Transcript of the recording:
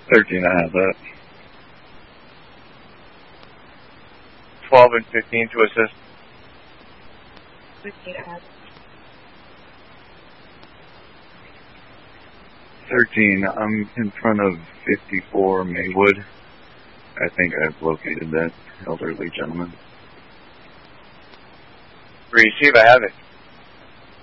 13, I have that. 12 and 15 to assist. 15, I have. 13, I'm in front of 54 Maywood. I think I've located that elderly gentleman. Receive, I have it.